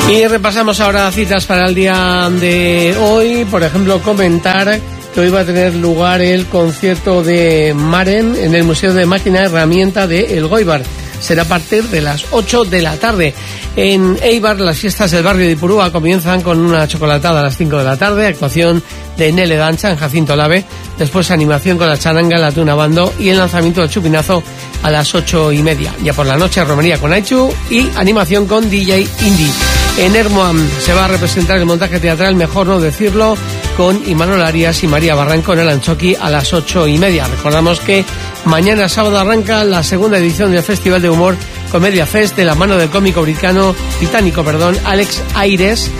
Y repasamos ahora citas para el día de hoy. Por ejemplo, comentar que hoy va a tener lugar el concierto de Maren en el Museo de Máquina Herramienta de Elgoibar. Será a partir de las 8 de la tarde. En Eibar, las fiestas del barrio de Ipurúa comienzan con una chocolatada a las 5 de la tarde, actuación de Nele Dancha en Jacinto Lave, después animación con la charanga, la tuna bando y el lanzamiento del chupinazo a las 8:30. Ya por la noche, romería con Aichu y animación con DJ Indie. En Ermua se va a representar el montaje teatral Mejor no decirlo, con Imanol Arias y María Barranco en el Anchoqui a las 8:30. Recordamos que mañana sábado arranca la segunda edición del Festival de Humor Comedia Fest de la mano del cómico británico, Alex Aires.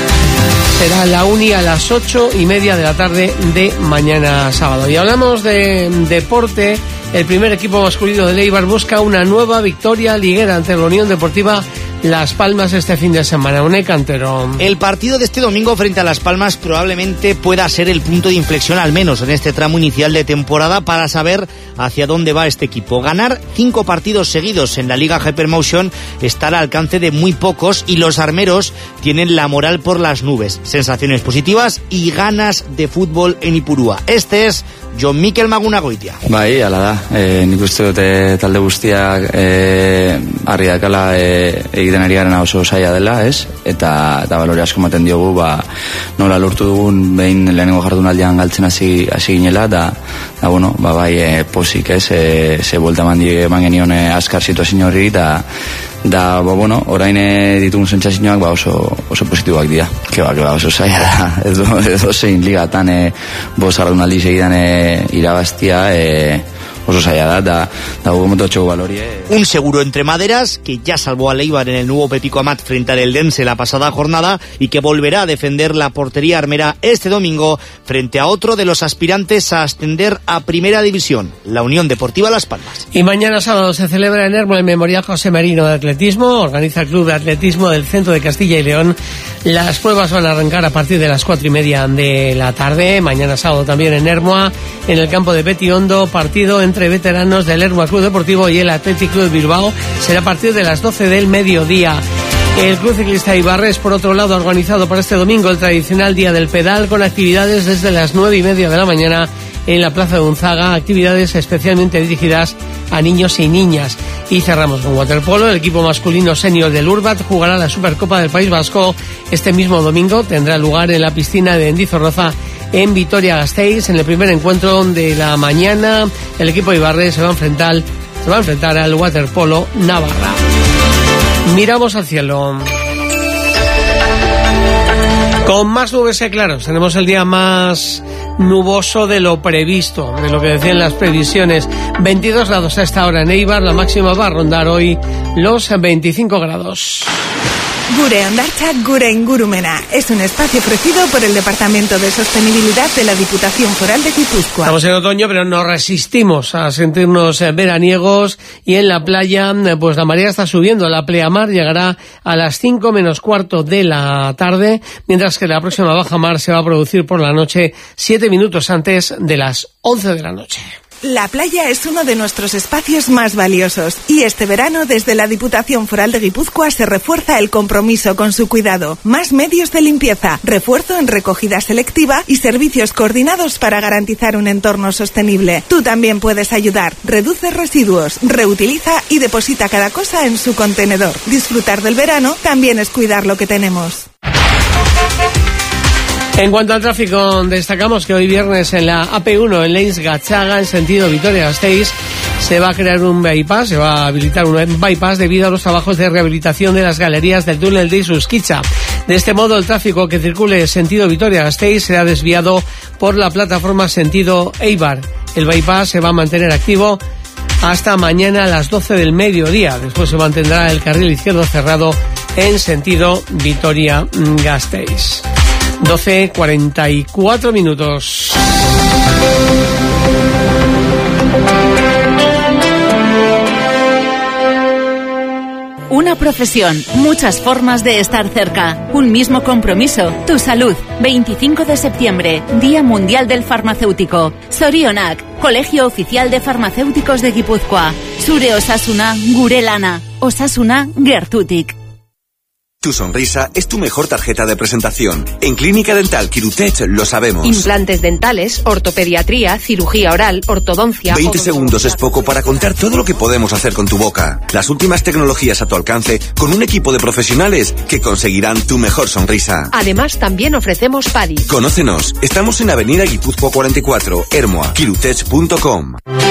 Será la uni a las 8:30 de la tarde de mañana sábado. Y hablamos de deporte. El primer equipo masculino de Eibar busca una nueva victoria liguera ante la Unión Deportiva Las Palmas este fin de semana. Une Cantero. El partido de este domingo frente a Las Palmas probablemente pueda ser el punto de inflexión, al menos en este tramo inicial de temporada, para saber hacia dónde va este equipo. Ganar 5 partidos seguidos en la Liga Hypermotion está al alcance de muy pocos y los armeros tienen la moral por las nubes. Sensaciones positivas y ganas de fútbol en Ipurúa. Este es Jon Mikel Magunagoitia. Bai, ala da. Nik uste dute talde guztiak harri dakala egiten ari garen oso zaila dela, ez? Eta balore asko ematen diogu, nola lortu dugun behin lehenengo jardunaldian galtzen hasi ginela, da bueno, bai posik, ez? Ze buelta eman genion azkar situazio horri, da bueno, orain ditugun sentsazioak oso positiboak dira. Keba, oso zaila da. Edo zein ligatan 5 jardunaldi segidan irabaztia, oso zaila da hubo txoko balorie. Un seguro entre maderas que ya salvó al Eibar en el nuevo Petico Amat frente al Eldense la pasada jornada y que volverá a defender la portería armera este domingo frente a otro de los aspirantes a ascender a Primera División, la Unión Deportiva Las Palmas. Y mañana sábado se celebra en Ermua el Memorial José Merino de Atletismo. Organiza el Club de Atletismo del Centro de Castilla y León. Las pruebas van a arrancar a partir de las 4:30 de la tarde. Mañana sábado también en Ermua, en el campo de Betiondo, partido entre veteranos del Ermua Club Deportivo y el Athletic Club de Bilbao. Será a partir de las 12 del mediodía. El Club Ciclista Ibarres, por otro lado, ha organizado para este domingo el tradicional Día del Pedal, con actividades desde las 9:30 de la mañana en la Plaza de Unzaga, actividades especialmente dirigidas a niños y niñas. Y cerramos con waterpolo. El equipo masculino senior del Urbat jugará la Supercopa del País Vasco este mismo domingo. Tendrá lugar en la piscina de Endizorroza en Vitoria-Gasteiz. En el primer encuentro de la mañana, el equipo Ibarres se va a enfrentar al waterpolo Navarra. Miramos al cielo. Con más nubes y claros, tenemos el día más nuboso de lo previsto, de lo que decían las previsiones. 22 grados a esta hora en Eibar, la máxima va a rondar hoy los 25 grados. Gure Ondartza, Gure Ingurumena. Es un espacio ofrecido por el Departamento de Sostenibilidad de la Diputación Foral de Guipúzcoa. Estamos en otoño, pero nos resistimos a sentirnos veraniegos, y en la playa, pues la marea está subiendo. La pleamar llegará a las 5 menos cuarto de la tarde, mientras que la próxima bajamar se va a producir por la noche 7 minutos antes de las 11 de la noche. La playa es uno de nuestros espacios más valiosos y este verano desde la Diputación Foral de Guipúzcoa se refuerza el compromiso con su cuidado. Más medios de limpieza, refuerzo en recogida selectiva y servicios coordinados para garantizar un entorno sostenible. Tú también puedes ayudar. Reduce residuos, reutiliza y deposita cada cosa en su contenedor. Disfrutar del verano también es cuidar lo que tenemos. En cuanto al tráfico, destacamos que hoy viernes en la AP1 en Leins-Gatzaga, en sentido Vitoria-Gasteiz, se va a crear un bypass, se va a habilitar un bypass debido a los trabajos de rehabilitación de las galerías del túnel de Isusquiza. De este modo, el tráfico que circule en sentido Vitoria-Gasteiz será desviado por la plataforma sentido Eibar. El bypass se va a mantener activo hasta mañana a las 12 del mediodía. Después se mantendrá el carril izquierdo cerrado en sentido Vitoria-Gasteiz. 12:44 minutos. Una profesión, muchas formas de estar cerca, un mismo compromiso, tu salud. 25 de septiembre, Día Mundial del Farmacéutico. Zorionak, Colegio Oficial de Farmacéuticos de Guipúzcoa. Zure osasuna, gure lana. Osasuna, gertutik. Tu sonrisa es tu mejor tarjeta de presentación. En Clínica Dental Quirutech lo sabemos. Implantes dentales, ortopediatría, cirugía oral, ortodoncia... 20 segundos es poco para contar todo lo que podemos hacer con tu boca. Las últimas tecnologías a tu alcance con un equipo de profesionales que conseguirán tu mejor sonrisa. Además, también ofrecemos PADI. Conócenos. Estamos en Avenida Guipúzcoa 44, Ermua, quirutech.com.